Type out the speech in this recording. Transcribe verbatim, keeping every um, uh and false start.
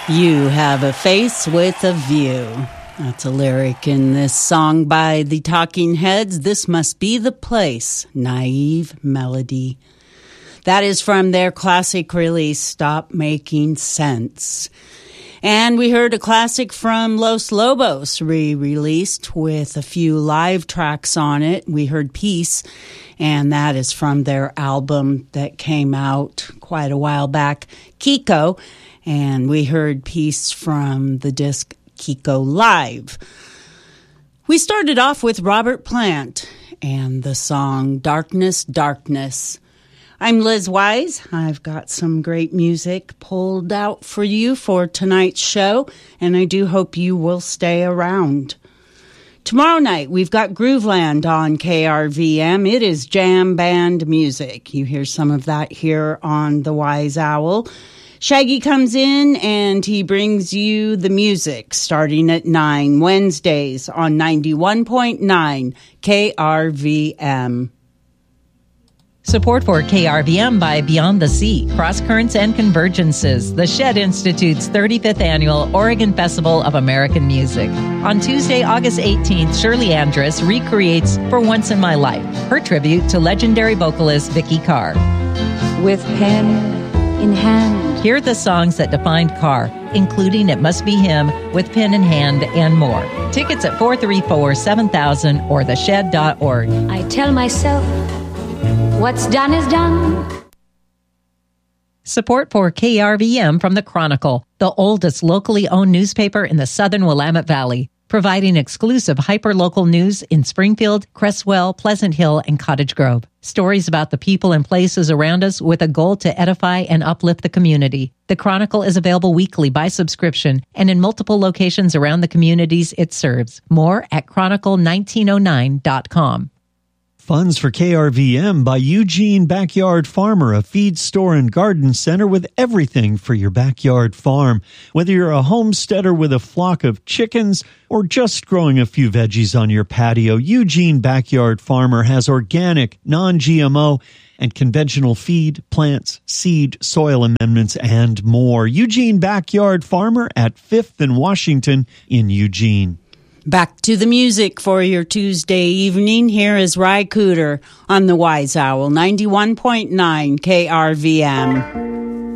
You have a face with a view. That's a lyric in this song by the Talking Heads. This must be the place. Naive Melody. That is from their classic release, Stop Making Sense. And we heard a classic from Los Lobos, re-released with a few live tracks on it. We heard Peace, and that is from their album that came out quite a while back, Kiko. And we heard Peace from the disc Kiko Live. We started off with Robert Plant and the song Darkness, Darkness. I'm Liz Wise. I've got some great music pulled out for you for tonight's show, and I do hope you will stay around. Tomorrow night, we've got Grooveland on K R V M. It is jam band music. You hear some of that here on The Wise Owl. Shaggy comes in and he brings you the music starting at nine Wednesdays on ninety-one point nine K R V M. Support for K R V M by Beyond the Sea, Cross Currents and Convergences, the Shed Institute's thirty-fifth Annual Oregon Festival of American Music. On Tuesday, August eighteenth, Shirley Andrus recreates For Once in My Life, her tribute to legendary vocalist Vicki Carr. With pen in hand. Hear the songs that defined Carr, including It Must Be Him, With Pen in Hand, and more. Tickets at four three four, seven thousand or the shed dot org. I tell myself, what's done is done. Support for K R V M from the Chronicle, the oldest locally owned newspaper in the southern Willamette Valley, providing exclusive hyper-local news in Springfield, Cresswell, Pleasant Hill, and Cottage Grove. Stories about the people and places around us with a goal to edify and uplift the community. The Chronicle is available weekly by subscription and in multiple locations around the communities it serves. More at chronicle nineteen oh nine dot com. Funds for K R V M by Eugene Backyard Farmer, a feed store and garden center with everything for your backyard farm. Whether you're a homesteader with a flock of chickens or just growing a few veggies on your patio, Eugene Backyard Farmer has organic, non-G M O, and conventional feed, plants, seed, soil amendments, and more. Eugene Backyard Farmer at fifth and Washington in Eugene. Back to the music for your Tuesday evening. Here is Ry Cooder on the Wise Owl, ninety-one point nine K R V M.